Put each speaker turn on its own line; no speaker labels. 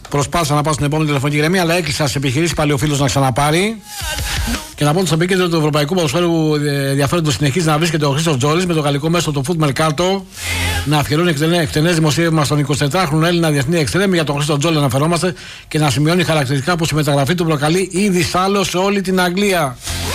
Προσπάθησα να πάω στην επόμενη τηλεφωνική γραμμή, αλλά έκλεισα σε επιχειρήσεις πάλι ο φίλος να ξαναπάρει. Και να πω ότι στο επίκεντρο του Ευρωπαϊκού Ποδοσφαίρου ενδιαφέροντος συνεχίζει να βρίσκεται ο Χρήστος Τζόρις με το γαλλικό μέσο του Foot Mercato να αφιερώνει εκτενές δημοσίευμα στον 24χρονο Έλληνα διεθνή εξτρέμ. Για τον Χρήστο Τζόρις αναφερόμαστε και να σημειώνει χαρακτηριστικά που η μεταγραφή του προκαλεί ήδη σάλο σε όλη την Αγγλία.